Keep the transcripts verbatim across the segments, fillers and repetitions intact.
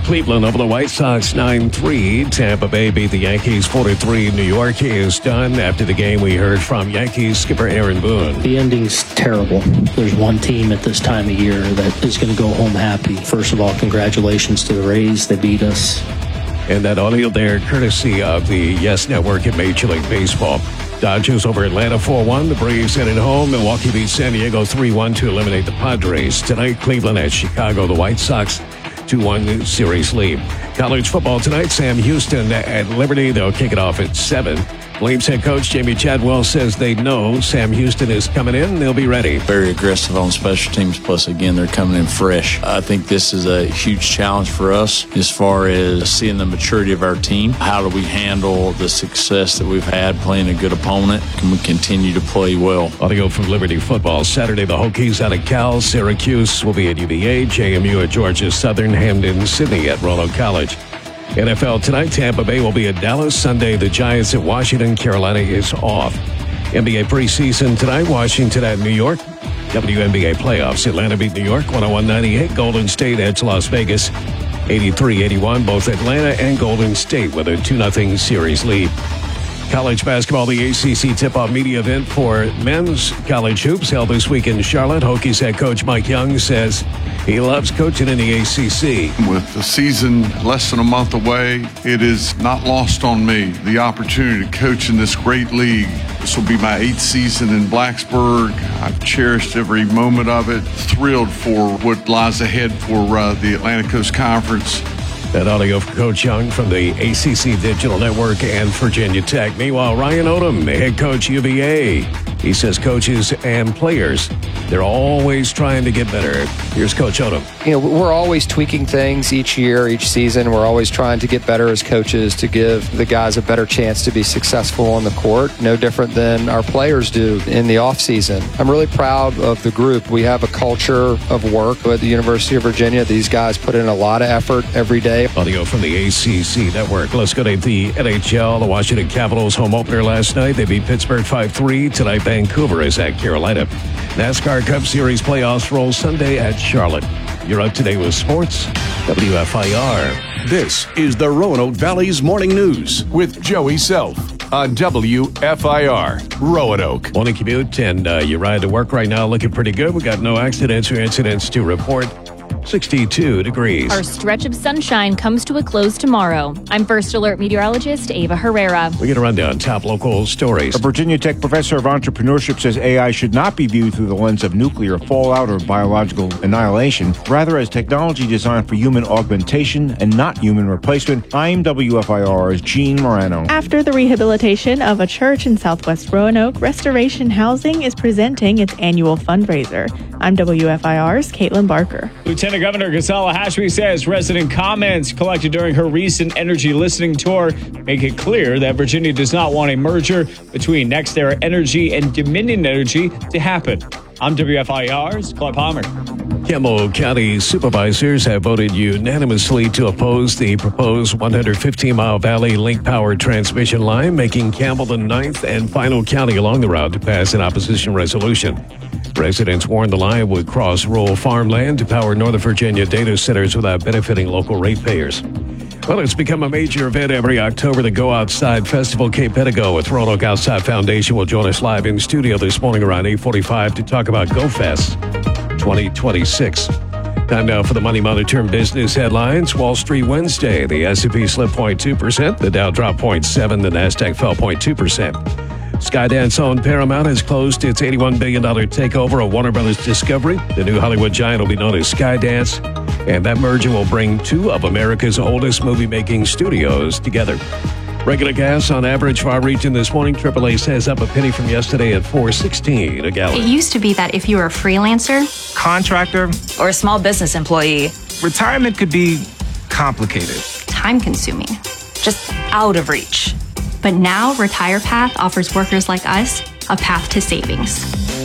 Cleveland over the White Sox nine three. Tampa Bay beat the Yankees four to three. New York is done. After the game, we heard from Yankees skipper Aaron Boone. The ending's terrible. There's one team at this time of year that is going to go home happy. First of all, congratulations to the Rays. They beat us. And that audio there, courtesy of the Yes Network at Major League Baseball. Dodgers over Atlanta four one. The Braves headed home. Milwaukee beat San Diego three one to eliminate the Padres. Tonight, Cleveland at Chicago. The White Sox two one series lead. College football tonight, Sam Houston at Liberty. They'll kick it off at seven. Flames head coach Jamie Chadwell says they know Sam Houston is coming in. They'll be ready. Very aggressive on special teams. Plus, again, they're coming in fresh. I think this is a huge challenge for us as far as seeing the maturity of our team. How do we handle the success that we've had playing a good opponent? Can we continue to play well? Audio from Liberty football. Saturday, the Hokies out of Cal. Syracuse will be at U V A. J M U at Georgia Southern. Hamden, Sydney at Roanoke College. N F L tonight, Tampa Bay will be at Dallas. Sunday, the Giants at Washington. Carolina is off. N B A preseason tonight, Washington at New York. W N B A playoffs, Atlanta beat New York one oh one ninety-eight. Golden State edged Las Vegas eighty-three eighty-one. Both Atlanta and Golden State with a two nothing series lead. College basketball, the A C C tip-off media event for men's college hoops held this week in Charlotte. Hokies head coach Mike Young says he loves coaching in the A C C. With the season less than a month away, it is not lost on me the opportunity to coach in this great league. This will be my eighth season in Blacksburg. I've cherished every moment of it. Thrilled for what lies ahead for uh, the Atlantic Coast Conference. That audio from Coach Young from the A C C Digital Network and Virginia Tech. Meanwhile, Ryan Odom, the head coach U V A, he says coaches and players, they're always trying to get better. Here's Coach Odom. You know, we're always tweaking things each year, each season. We're always trying to get better as coaches to give the guys a better chance to be successful on the court, no different than our players do in the offseason. I'm really proud of the group. We have a culture of work at the University of Virginia. These guys put in a lot of effort every day. Audio from the A C C Network. Let's go to the N H L. The Washington Capitals home opener last night. They beat Pittsburgh five three. Tonight, Vancouver is at Carolina. NASCAR Cup Series playoffs roll Sunday at Charlotte. You're up to date with sports. W F I R. This is the Roanoke Valley's Morning News with Joey Self on W F I R Roanoke. Morning commute, and uh, you ride to work right now looking pretty good. We got no accidents or incidents to report. sixty-two degrees. Our stretch of sunshine comes to a close tomorrow. I'm First Alert meteorologist Ava Herrera. We get a rundown top local stories. A Virginia Tech professor of entrepreneurship says A I should not be viewed through the lens of nuclear fallout or biological annihilation, rather as technology designed for human augmentation and not human replacement. I'm W F I R's Gene Morano. After the rehabilitation of a church in Southwest Roanoke, Restoration Housing is presenting its annual fundraiser. I'm W F I R's Caitlin Barker. Lieutenant Governor Ghazala Hashmi says resident comments collected during her recent energy listening tour make it clear that Virginia does not want a merger between NextEra Energy and Dominion Energy to happen. I'm W F I R's Claude Palmer. Campbell County supervisors have voted unanimously to oppose the proposed one hundred fifteen mile Valley Link Power transmission line, making Campbell the ninth and final county along the route to pass an opposition resolution. Residents warned the line would cross rural farmland to power Northern Virginia data centers without benefiting local ratepayers. Well, it's become a major event every October, the Go Outside Festival. Kate Pettigo with Roanoke Outside Foundation will join us live in studio this morning around eight forty-five to talk about Go Fest twenty twenty-six. Time now for the Money Monitor and business headlines. Wall Street Wednesday, the S and P slipped zero point two percent, the Dow dropped zero point seven percent, the NASDAQ fell zero point two percent. Skydance owned Paramount has closed its eighty-one billion dollars takeover of Warner Brothers Discovery. The new Hollywood giant will be known as Skydance, and that merger will bring two of America's oldest movie-making studios together. Regular gas on average for our region this morning. triple A says up a penny from yesterday at four sixteen a gallon. It used to be that if you were a freelancer, contractor, or a small business employee, retirement could be complicated, time-consuming, just out of reach. But now RetirePath offers workers like us a path to savings.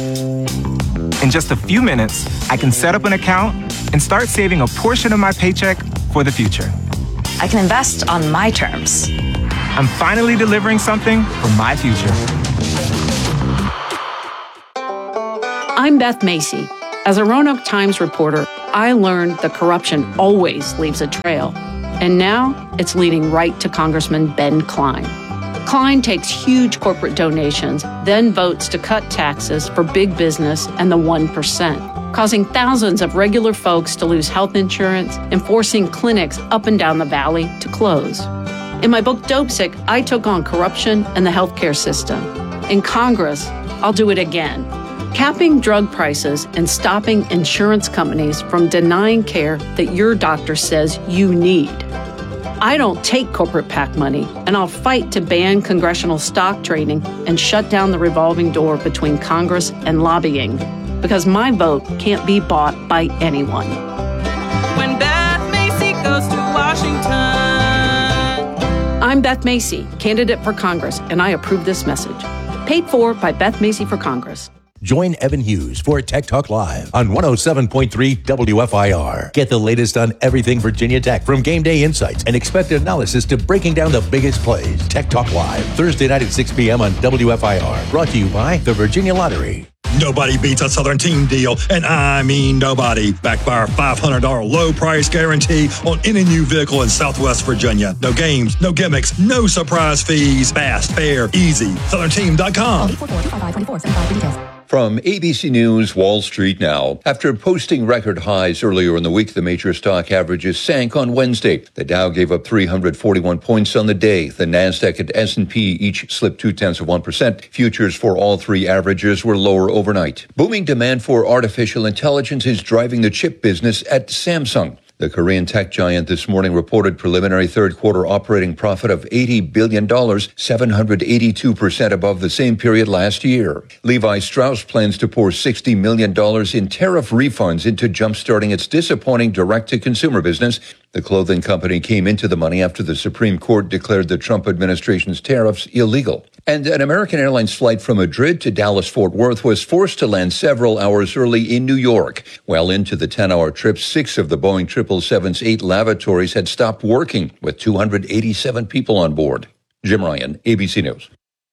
In just a few minutes, I can set up an account and start saving a portion of my paycheck for the future. I can invest on my terms. I'm finally delivering something for my future. I'm Beth Macy. As a Roanoke Times reporter, I learned that corruption always leaves a trail. And now it's leading right to Congressman Ben Cline. Cline takes huge corporate donations, then votes to cut taxes for big business and the one percent, causing thousands of regular folks to lose health insurance and forcing clinics up and down the valley to close. In my book, Dopesick, I took on corruption and the healthcare system. In Congress, I'll do it again. Capping drug prices and stopping insurance companies from denying care that your doctor says you need. I don't take corporate PAC money, and I'll fight to ban congressional stock trading and shut down the revolving door between Congress and lobbying, because my vote can't be bought by anyone. When Beth Macy goes to Washington. I'm Beth Macy, candidate for Congress, and I approve this message. Paid for by Beth Macy for Congress. Join Evan Hughes for Tech Talk Live on one oh seven point three W F I R. Get the latest on everything Virginia Tech, from game day insights and expected analysis to breaking down the biggest plays. Tech Talk Live, Thursday night at six p.m. on W F I R. Brought to you by the Virginia Lottery. Nobody beats a Southern team deal, and I mean nobody. Backed by our five hundred dollars low price guarantee on any new vehicle in Southwest Virginia. No games, no gimmicks, no surprise fees. Fast, fair, easy. Southern team dot com. From A B C News, Wall Street now. After posting record highs earlier in the week, the major stock averages sank on Wednesday. The Dow gave up three hundred forty-one points on the day. The Nasdaq and S and P each slipped two-tenths of one percent. Futures for all three averages were lower overnight. Booming demand for artificial intelligence is driving the chip business at Samsung. The Korean tech giant this morning reported preliminary third quarter operating profit of eighty billion dollars, seven hundred eighty-two percent above the same period last year. Levi Strauss plans to pour sixty million dollars in tariff refunds into jumpstarting its disappointing direct-to-consumer business. The clothing company came into the money after the Supreme Court declared the Trump administration's tariffs illegal. And an American Airlines flight from Madrid to Dallas-Fort Worth was forced to land several hours early in New York. Well into the ten-hour trip, six of the Boeing triple seven's eight lavatories had stopped working, with two hundred eighty-seven people on board. Jim Ryan, A B C News.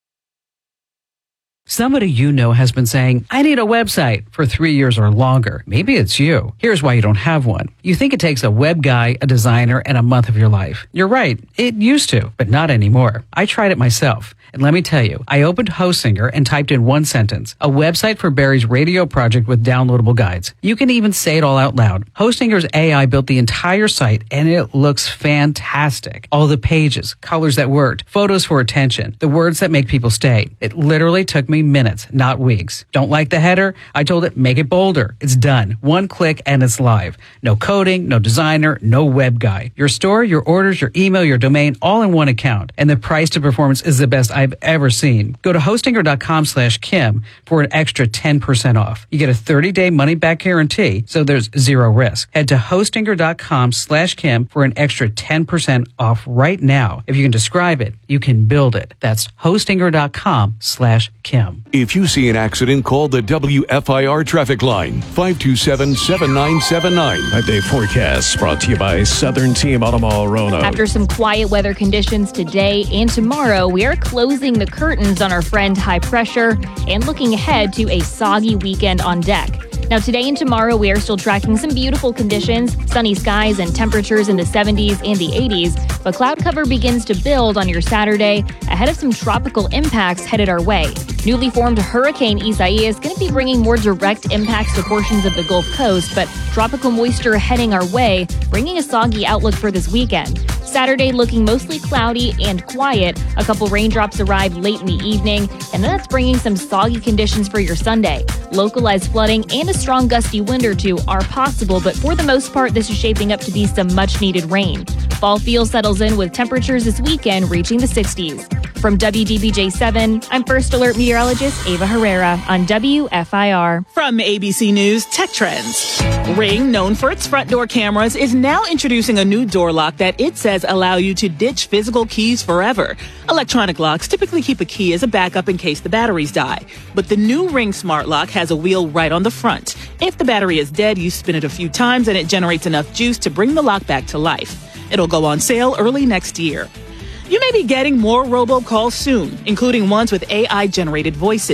Somebody you know has been saying, I need a website for three years or longer. Maybe it's you. Here's why you don't have one. You think it takes a web guy, a designer, and a month of your life. You're right. It used to, but not anymore. I tried it myself. And let me tell you, I opened Hostinger and typed in one sentence, a website for Barry's radio project with downloadable guides. You can even say it all out loud. Hostinger's A I built the entire site, and it looks fantastic. All the pages, colors that worked, photos for attention, the words that make people stay. It literally took me minutes, not weeks. Don't like the header? I told it, make it bolder. It's done. One click and it's live. No coding, no designer, no web guy. Your store, your orders, your email, your domain, all in one account. And the price to performance is the best I've ever seen. Go to hostinger.com slash Kim for an extra ten percent off. You get a thirty-day money-back guarantee, so there's zero risk. Head to hostinger.com slash Kim for an extra ten percent off right now. If you can describe it, you can build it. That's hostinger.com slash Kim. If you see an accident, call the W F I R traffic line, five two seven, seven nine seven nine. Five-day forecast brought to you by Southern Team Auto Mall Roanoke. After some quiet weather conditions today and tomorrow, we are closing the curtains on our friend high pressure and looking ahead to a soggy weekend on deck. Now, today and tomorrow, we are still tracking some beautiful conditions, sunny skies and temperatures in the seventies and the eighties, but cloud cover begins to build on your Saturday ahead of some tropical impacts headed our way. Newly formed Hurricane Isaias is going to be bringing more direct impacts to portions of the Gulf Coast, but tropical moisture heading our way, bringing a soggy outlook for this weekend. Saturday looking mostly cloudy and quiet. A couple raindrops arrive late in the evening, and that's bringing some soggy conditions for your Sunday. Localized flooding and a strong gusty wind or two are possible, but for the most part, this is shaping up to be some much-needed rain. Fall feel settles in with temperatures this weekend reaching the sixties. From W D B J seven, I'm First Alert meteorologist Ava Herrera on W F I R. From A B C News Tech Trends. Ring, known for its front door cameras, is now introducing a new door lock that it says allow you to ditch physical keys forever. Electronic locks typically keep a key as a backup in case the batteries die. But the new Ring Smart Lock has a wheel right on the front. If the battery is dead, you spin it a few times and it generates enough juice to bring the lock back to life. It'll go on sale early next year. You may be getting more robocalls soon, including ones with A I-generated voices.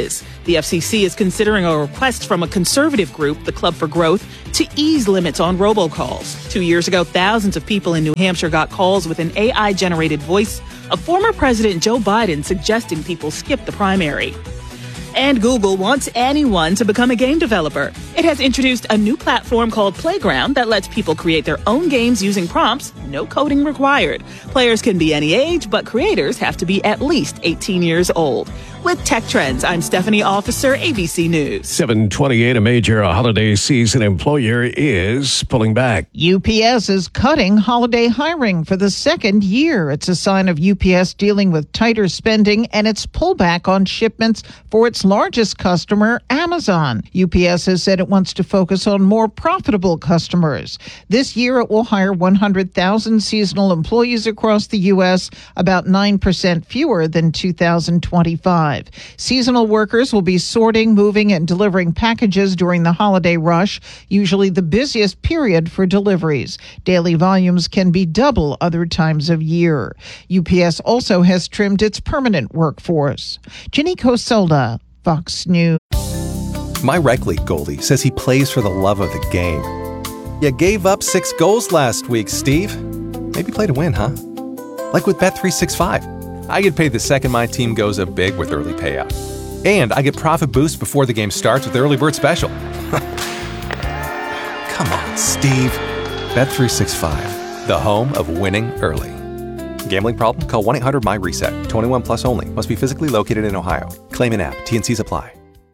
The F C C is considering a request from a conservative group, the Club for Growth, to ease limits on robocalls. Two years ago, thousands of people in New Hampshire got calls with an A I-generated voice of former President Joe Biden suggesting people skip the primary. And Google wants anyone to become a game developer. It has introduced a new platform called Playground that lets people create their own games using prompts, no coding required. Players can be any age, but creators have to be at least eighteen years old. With Tech Trends, I'm Stephanie Officer, A B C News. seven twenty-eight, a major holiday season employer is pulling back. U P S is cutting holiday hiring for the second year. It's a sign of U P S dealing with tighter spending and its pullback on shipments for its largest customer, Amazon. U P S has said it wants to focus on more profitable customers. This year, it will hire one hundred thousand seasonal employees across the U S, about nine percent fewer than two thousand twenty-five. Seasonal workers will be sorting, moving, and delivering packages during the holiday rush, usually the busiest period for deliveries. Daily volumes can be double other times of year. U P S also has trimmed its permanent workforce. Jenny Cosolda, Fox News. My rec league goalie says he plays for the love of the game. You gave up six goals last week, Steve. Maybe play to win, huh? Like with Bet three sixty-five. I get paid the second my team goes up big with early payout. And I get profit boost before the game starts with the early bird special. Come on, Steve. Bet three sixty-five, the home of winning early. Gambling problem? Call one eight hundred M Y reset. twenty-one plus only. Must be physically located in Ohio. Claim in app. T and Cs apply.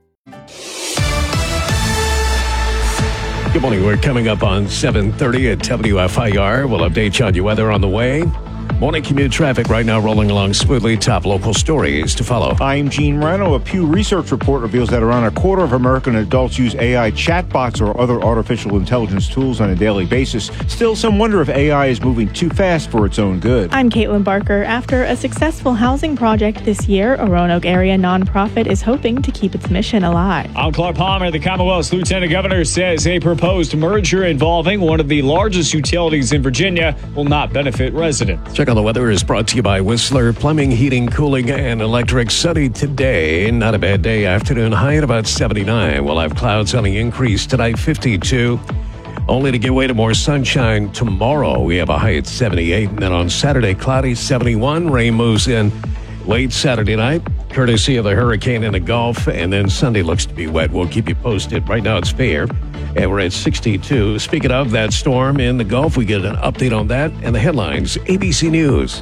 Good morning. We're coming up on seven thirty at W F I R. We'll update you on your weather on the way. Morning commute traffic right now rolling along smoothly. Top local stories to follow. I'm Gene Reno. A Pew Research report reveals that around a quarter of American adults use A I chatbots or other artificial intelligence tools on a daily basis. Still, some wonder if A I is moving too fast for its own good. I'm Caitlin Barker. After a successful housing project this year, a Roanoke area nonprofit is hoping to keep its mission alive. I'm Clark Palmer. The Commonwealth's Lieutenant Governor says a proposed merger involving one of the largest utilities in Virginia will not benefit residents. Check on the weather is brought to you by Whistler Plumbing, Heating, Cooling, and Electric. Sunny today. Not a bad day. Afternoon high at about seventy-nine. We'll have clouds on the increase tonight, fifty-two. Only to give way to more sunshine tomorrow. We have a high at seventy-eight. And then on Saturday, cloudy, seventy-one. Rain moves in late Saturday night, courtesy of the hurricane in the Gulf. And then Sunday looks to be wet. We'll keep you posted. Right now it's fair. And we're at sixty-two. Speaking of that storm in the Gulf, we get an update on that and the headlines. A B C News.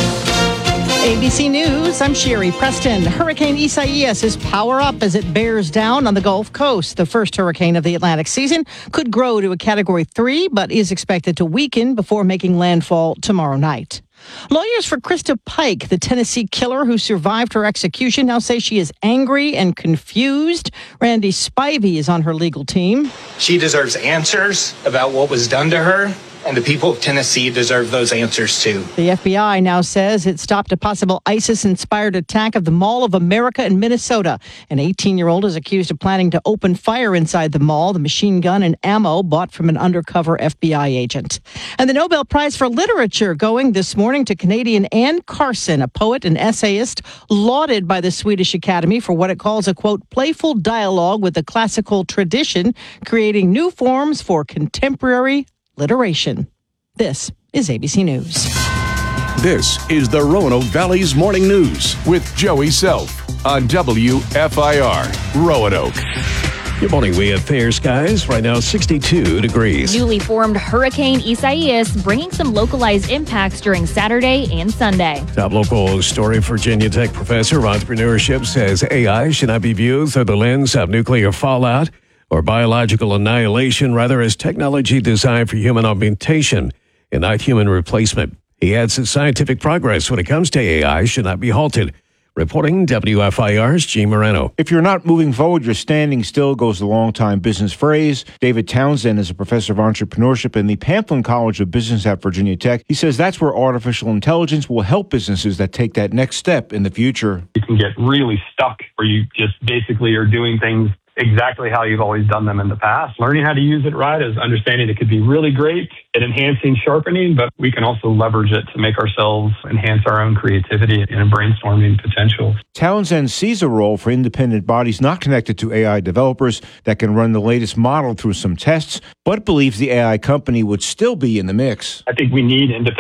A B C News, I'm Sherry Preston. Hurricane Isaias is power up as it bears down on the Gulf Coast. The first hurricane of the Atlantic season could grow to a Category three, but is expected to weaken before making landfall tomorrow night. Lawyers for Krista Pike, the Tennessee killer who survived her execution, now say she is angry and confused. Randy Spivey is on her legal team. She deserves answers about what was done to her, and the people of Tennessee deserve those answers too. The F B I now says it stopped a possible ISIS-inspired attack of the Mall of America in Minnesota. An eighteen-year-old is accused of planning to open fire inside the mall, the machine gun and ammo bought from an undercover F B I agent. And the Nobel Prize for Literature going this morning to Canadian Anne Carson, a poet and essayist lauded by the Swedish Academy for what it calls a, quote, playful dialogue with the classical tradition, creating new forms for contemporary literation. This is A B C News. This is the Roanoke Valley's Morning News with Joey Self on W F I R Roanoke. Good morning. We have fair skies. Right now, sixty-two degrees. Newly formed Hurricane Isaias bringing some localized impacts during Saturday and Sunday. Top local story. Virginia Tech professor of entrepreneurship says A I should not be viewed through the lens of nuclear fallout or biological annihilation, rather as technology designed for human augmentation and not human replacement. He adds that scientific progress when it comes to A I should not be halted. Reporting W F I R's Gene Moreno. If you're not moving forward, you're standing still goes the long-time business phrase. David Townsend is a professor of entrepreneurship in the Pamplin College of Business at Virginia Tech. He says that's where artificial intelligence will help businesses that take that next step in the future. You can get really stuck where you just basically are doing things exactly how you've always done them in the past. Learning how to use it right is understanding it could be really great at enhancing sharpening, but we can also leverage it to make ourselves enhance our own creativity and brainstorming potential. Townsend sees a role for independent bodies not connected to A I developers that can run the latest model through some tests, but believes the A I company would still be in the mix. I think we need independent